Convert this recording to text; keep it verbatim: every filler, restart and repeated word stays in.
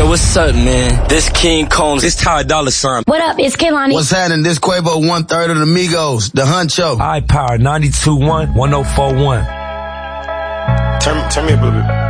Yo, what's up, man? This King Combs. This Ty Dolla Sign. What up? It's Kehlani. What's happening? This Quavo, one third of the Migos, the Huncho. iPower ninety-two point one, ten forty-one. Turn, turn me up a little bit.